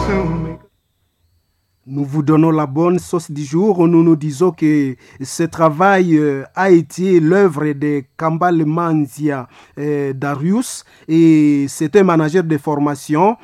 Nous vous donnons la bonne sauce du jour. Nous nous disons que ce travail a été l'œuvre de Kambale Manzia Darius, et c'est un manager de formation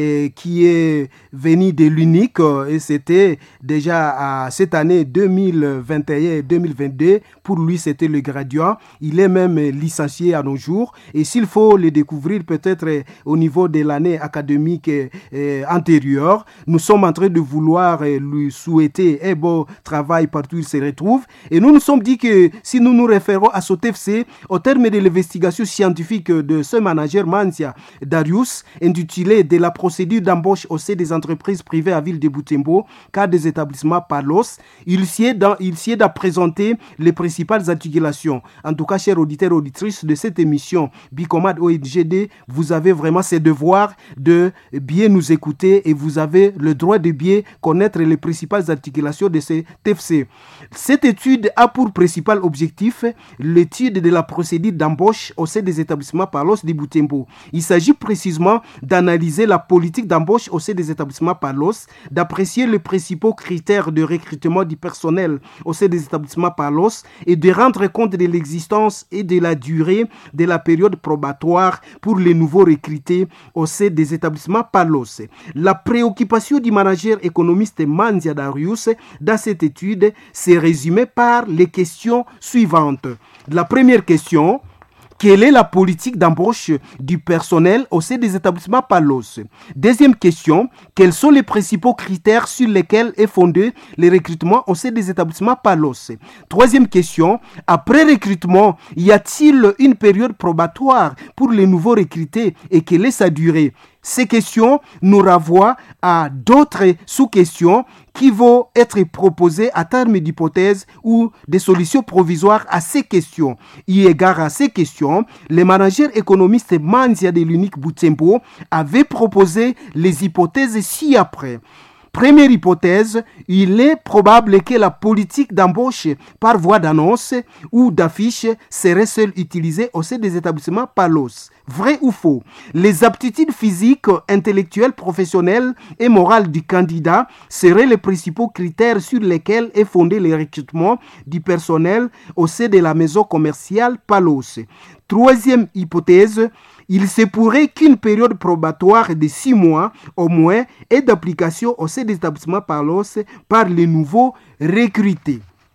qui est venu de l'UNIC, et c'était déjà cette année 2021 et 2022. Pour lui, c'était le graduat. Il est même licencié à nos jours. Et s'il faut le découvrir peut-être au niveau de l'année académique antérieure, nous sommes en train de vouloir lui souhaiter un bon travail partout où il se retrouve. Et nous nous sommes dit que si nous nous référons à SOTFC, au terme de l'investigation scientifique de ce manager Manzia Darius, intitulé de la procédure d'embauche au sein des entreprises privées à Ville de Butembo, cas des établissements Palos, il s'y est de présenter les principales articulations. En tout cas, chers auditeurs et auditrices de cette émission Bicomad ONGD, vous avez vraiment ce devoir de bien nous écouter, et vous avez le droit de bien connaître les principales articulations de ce TFC. Cette étude a pour principal objectif l'étude de la procédure d'embauche au sein des établissements Palos de Butembo. Il s'agit précisément d'analyser la politique d'embauche au sein des établissements Palos, d'apprécier les principaux critères de recrutement du personnel au sein des établissements Palos et de rendre compte de l'existence et de la durée de la période probatoire pour les nouveaux recrutés au sein des établissements Palos. La préoccupation du manager économiste Manzia Darius dans cette étude s'est résumée par les questions suivantes. La première question: quelle est la politique d'embauche du personnel au sein des établissements Palos? Deuxième question: quels sont les principaux critères sur lesquels est fondé le recrutement au sein des établissements Palos? Troisième question: après recrutement, y a-t-il une période probatoire pour les nouveaux recrutés et quelle est sa durée? Ces questions nous renvoient à d'autres sous-questions qui vont être proposées à terme d'hypothèses ou des solutions provisoires à ces questions. Eu égard à ces questions, le manager économiste Manzia de l'UNIC Butembo avait proposé les hypothèses ci-après. Première hypothèse: il est probable que la politique d'embauche par voie d'annonce ou d'affiche serait seule utilisée au sein des établissements Palos. Vrai ou faux? Les aptitudes physiques, intellectuelles, professionnelles et morales du candidat seraient les principaux critères sur lesquels est fondé le recrutement du personnel au sein de la maison commerciale Palos. Troisième hypothèse: il se pourrait qu'une période probatoire de 6 mois au moins ait d'application au sein des établissements Palos par les nouveaux recrutés.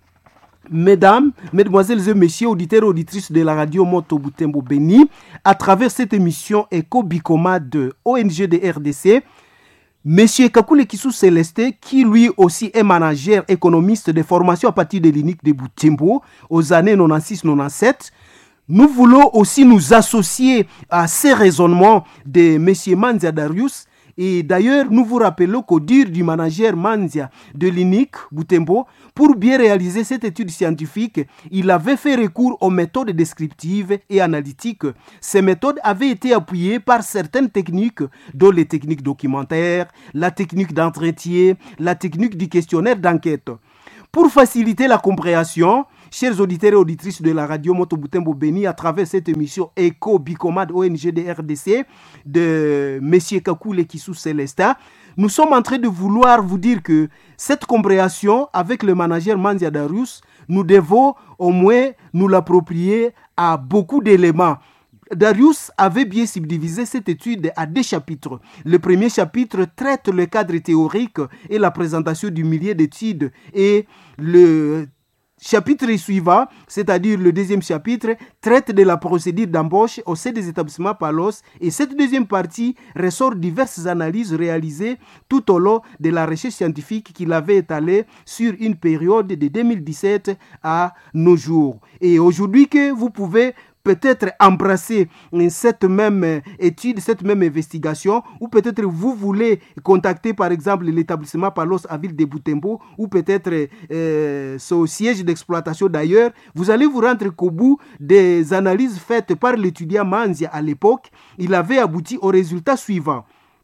Mesdames, mesdemoiselles et messieurs, auditeurs et auditrices de la radio Moto Butembo Béni, à travers cette émission Eco Bicoma de ONG de RDC, Monsieur Kakule Kissou Célestin, qui lui aussi est manager économiste de formation à partir de l'UNIC de Butembo aux années 96-97, nous voulons aussi nous associer à ces raisonnements de M. Manzia Darius. Et d'ailleurs, nous vous rappelons qu'au dire du manager Manzia de l'UNIC Butembo, pour bien réaliser cette étude scientifique, il avait fait recours aux méthodes descriptives et analytiques. Ces méthodes avaient été appuyées par certaines techniques, dont les techniques documentaires, la technique d'entretien, la technique du questionnaire d'enquête. Pour faciliter la compréhension, chers auditeurs et auditrices de la radio Moto Butembo Béni, à travers cette émission Eco Bicomad ONG de RDC de M. Kakule Kissou Célestin, nous sommes en train de vouloir vous dire que cette compréhension avec le manager Manzia Darius, nous devons au moins nous l'approprier à beaucoup d'éléments. Darius avait bien subdivisé cette étude à 2 chapitres. Le premier chapitre traite le cadre théorique et la présentation du milieu d'études, et le chapitre suivant, c'est-à-dire le deuxième chapitre, traite de la procédure d'embauche au sein des établissements Palos, et cette deuxième partie ressort diverses analyses réalisées tout au long de la recherche scientifique qu'il avait étalée sur une période de 2017 à nos jours. Et aujourd'hui que vous pouvez peut-être embrasser cette même étude, cette même investigation, ou peut-être vous voulez contacter par exemple l'établissement Palos à Ville de Butembo, ou peut-être son siège d'exploitation d'ailleurs, vous allez vous rendre qu'au bout des analyses faites par l'étudiant Manzia à l'époque, il avait abouti au résultat suivant.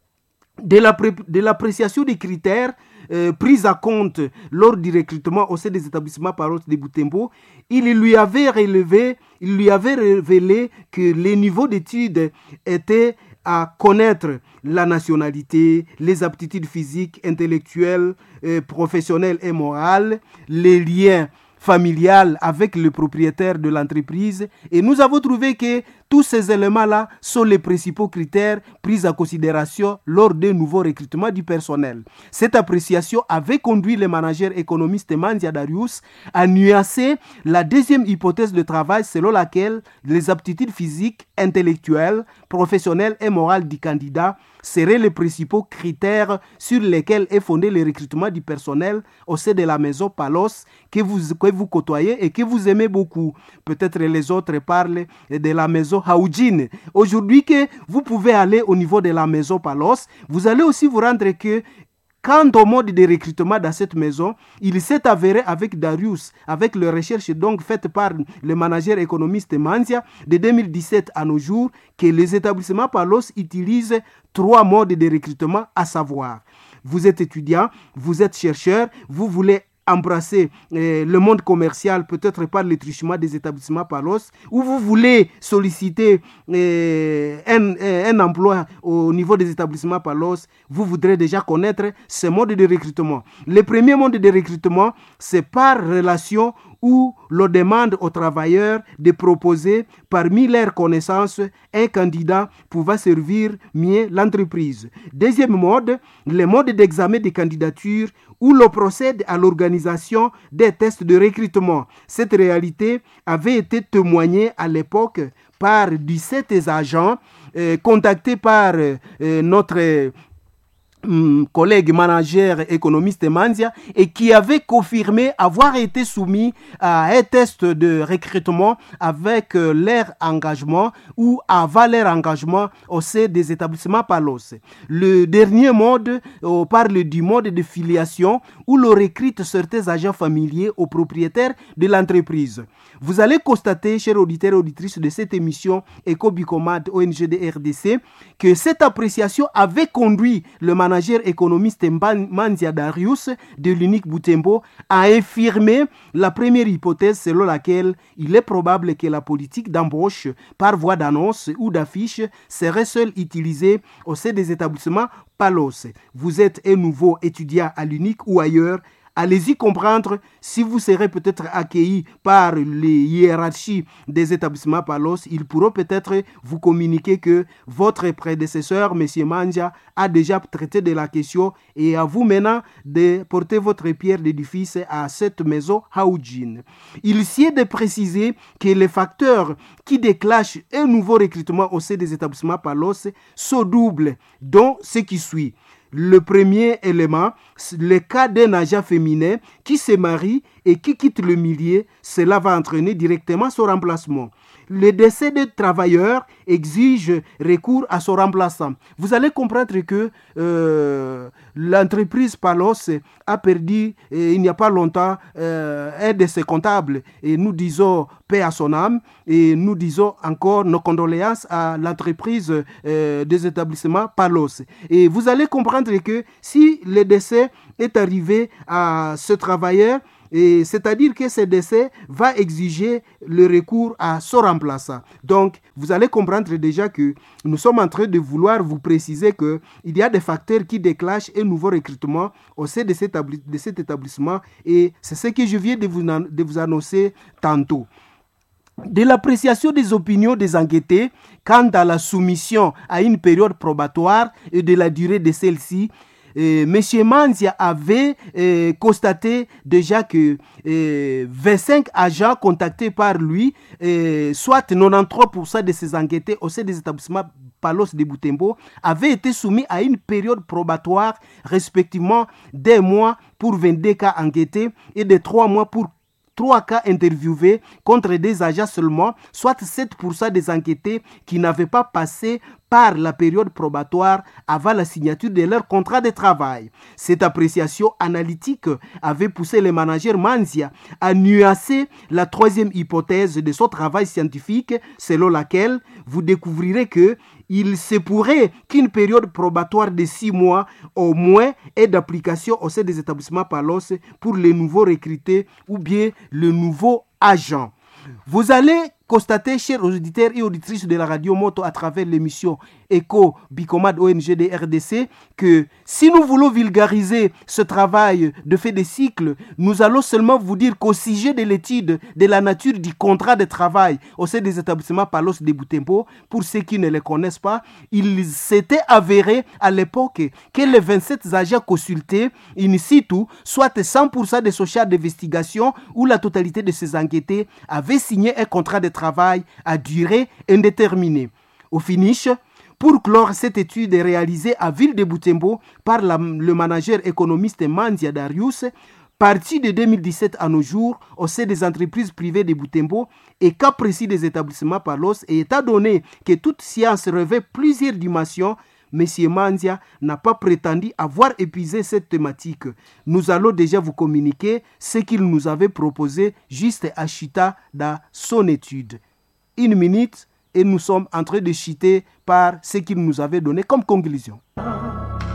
De l'appréciation des critères pris à compte lors du recrutement au sein des établissements Palos de Butembo, il lui avait révélé que les niveaux d'études étaient à connaître la nationalité, les aptitudes physiques, intellectuelles, professionnelles et morales, les liens familial avec le propriétaire de l'entreprise et nous avons trouvé que tous ces éléments-là sont les principaux critères pris en considération lors des nouveaux recrutements du personnel. Cette appréciation avait conduit le manager économiste Manzia Darius à nuancer la deuxième hypothèse de travail selon laquelle les aptitudes physiques, intellectuelles, professionnelles et morales du candidat seraient les principaux critères sur lesquels est fondé le recrutement du personnel au sein de la maison Palos que vous côtoyez et que vous aimez beaucoup. Peut-être les autres parlent de la maison Haoudjine. Aujourd'hui que vous pouvez aller au niveau de la maison Palos, vous allez aussi vous rendre que quant au mode de recrutement dans cette maison, il s'est avéré avec Darius, avec les recherches donc faites par le manager économiste Manzia de 2017 à nos jours, que les établissements Palos utilisent 3 modes de recrutement, à savoir, vous êtes étudiant, vous êtes chercheur, vous voulez embrasser le monde commercial, peut-être par le truchement des établissements Palos, ou vous voulez solliciter un emploi au niveau des établissements Palos, vous voudrez déjà connaître ce mode de recrutement. Le premier mode de recrutement, c'est par relation où l'on demande aux travailleurs de proposer parmi leurs connaissances un candidat pouvant servir mieux l'entreprise. Deuxième mode, le mode d'examen des candidatures où l'on procède à l'organisation des tests de recrutement. Cette réalité avait été témoignée à l'époque par 17 agents contactés par notre collègue manager économiste Manzia et qui avait confirmé avoir été soumis à un test de recrutement avec leur engagement ou avant leur engagement au sein des établissements Palos. Le dernier mode, on parle du mode de filiation où l'on recrute certains agents familiers aux propriétaires de l'entreprise. Vous allez constater, chers auditeurs et auditrices de cette émission Eco-Bicomad ONG de RDC, que cette appréciation avait conduit le manager économiste Manzia Darius de l'UNIC Butembo à infirmer la première hypothèse selon laquelle il est probable que la politique d'embauche par voie d'annonce ou d'affiche serait seule utilisée au sein des établissements Palos. Vous êtes un nouveau étudiant à l'UNIC ou ailleurs, allez-y comprendre si vous serez peut-être accueilli par les hiérarchies des établissements Palos. Ils pourront peut-être vous communiquer que votre prédécesseur, M. Manzia, a déjà traité de la question et à vous maintenant de porter votre pierre d'édifice à cette maison Haoudjine. Il s'y est de préciser que les facteurs qui déclenchent un nouveau recrutement au sein des établissements Palos sont doubles, dont ce qui suit. Le premier élément, le cas d'un agent féminin qui se marie et qui quitte le milieu, cela va entraîner directement son remplacement. Le décès de travailleurs exige recours à son remplaçant. Vous allez comprendre que l'entreprise Palos a perdu il n'y a pas longtemps un de ses comptables et nous disons paix à son âme et nous disons encore nos condoléances à l'entreprise des établissements Palos. Et vous allez comprendre que si le décès est arrivé à ce travailleur, et c'est-à-dire que ce décès va exiger le recours à son remplaçant. Donc, vous allez comprendre déjà que nous sommes en train de vouloir vous préciser qu'il y a des facteurs qui déclenchent un nouveau recrutement au sein de cet établissement et c'est ce que je viens de vous annoncer tantôt. De l'appréciation des opinions des enquêtés quant à la soumission à une période probatoire et de la durée de celle-ci, M. Manzia avait constaté déjà que 25 agents contactés par lui, soit 93% de ces enquêtés au sein des établissements Palos de Butembo, avaient été soumis à une période probatoire respectivement d'1 mois pour 22 cas enquêtés et de 3 mois pour 3 cas interviewés contre des agents seulement, soit 7% des enquêtés qui n'avaient pas passé par la période probatoire avant la signature de leur contrat de travail. Cette appréciation analytique avait poussé le manager Manzia à nuancer la troisième hypothèse de son travail scientifique selon laquelle vous découvrirez que il se pourrait qu'une période probatoire de 6 mois au moins ait d'application au sein des établissements Palos pour les nouveaux recrutés ou bien le nouveau agent. Vous allez constater, chers auditeurs et auditrices de la radio Moto à travers l'émission ECO, Bicomad ONG de RDC, que si nous voulons vulgariser ce travail de fait des cycles, nous allons seulement vous dire qu'au sujet de l'étude de la nature du contrat de travail au sein des établissements Palos de Butembo, pour ceux qui ne les connaissent pas, il s'était avéré à l'époque que les 27 agents consultés in situ, soit 100% des sociales d'investigation ou la totalité de ces enquêtés, avaient signé un contrat de travail à durée indéterminée. Au finish, pour clore cette étude réalisée à Ville de Butembo par le manager économiste Manzia Darius, parti de 2017 à nos jours au sein des entreprises privées de Butembo et cas précis des établissements Palos, et étant donné que toute science revêt plusieurs dimensions, M. Manzia n'a pas prétendu avoir épuisé cette thématique. Nous allons déjà vous communiquer ce qu'il nous avait proposé juste à Chita dans son étude. 1 minute et nous sommes en train de chiter par ce qu'il nous avait donné comme conclusion.